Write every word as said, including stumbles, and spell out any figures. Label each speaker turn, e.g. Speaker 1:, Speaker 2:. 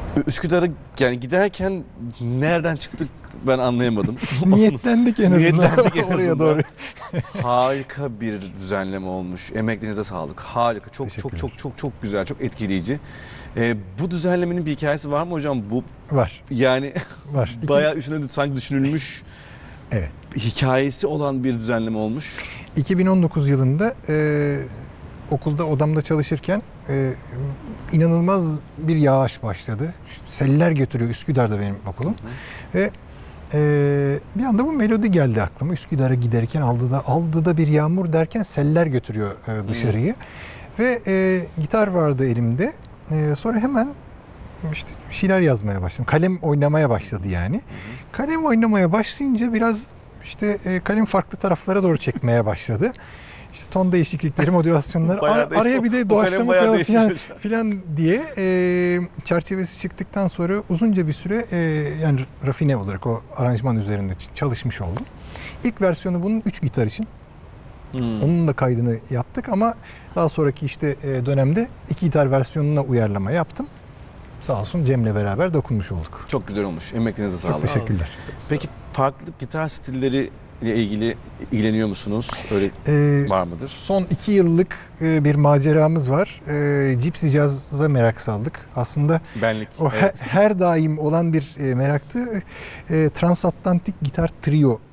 Speaker 1: Üsküdar'a yani giderken nereden çıktık ben anlayamadım.
Speaker 2: Niyetlendik en azından.
Speaker 1: Niyetlendik en
Speaker 2: Oraya
Speaker 1: azından.
Speaker 2: doğru.
Speaker 1: Harika bir düzenleme olmuş. Emeklerinize sağlık. Harika. Çok çok çok çok çok güzel, çok etkileyici. Ee, bu düzenlemenin bir hikayesi var mı hocam? Bu
Speaker 2: Var.
Speaker 1: yani
Speaker 2: Var.
Speaker 1: bayağı üstüne sanki düşünülmüş.
Speaker 2: Evet.
Speaker 1: Hikayesi olan bir düzenleme olmuş.
Speaker 2: iki bin on dokuz yılında e, okulda odamda çalışırken e, inanılmaz bir yağış başladı. Seller götürüyor, Üsküdar'da benim okulum. Hı. Ve e, bir anda bu melodi geldi aklıma. Üsküdar'a giderken Aldı'da, Aldı'da bir yağmur derken seller götürüyor e, dışarıyı. Hı. Ve e, gitar vardı elimde. E, sonra hemen işte bir şeyler yazmaya başladım. Kalem oynamaya başladı yani. Hı hı. Kalem oynamaya başlayınca biraz işte e, kalem farklı taraflara doğru çekmeye başladı. İşte ton değişiklikleri, modülasyonları, ar- araya bir de doğaçlama koyalım filan, filan diye e, çerçevesi çıktıktan sonra uzunca bir süre e, yani rafine olarak o aranjman üzerinde çalışmış oldum. İlk versiyonu bunun üç gitar için. Hmm. Onun da kaydını yaptık ama daha sonraki işte e, dönemde iki gitar versiyonuna uyarlama yaptım. Sağ olsun Cem'le beraber dokunmuş olduk.
Speaker 1: Çok güzel olmuş. Emeklerinize sağlık.
Speaker 2: Çok teşekkürler.
Speaker 1: Peki farklı gitar stilleri ile ilgili ilgileniyor musunuz? Öyle ee, var mıdır?
Speaker 2: Son iki yıllık e, bir maceramız var. E, Gypsy Jazz'a merak saldık. Aslında
Speaker 1: benlik.
Speaker 2: O evet. he, her daim olan bir e, meraktı. E, Transatlantik Gitar Trio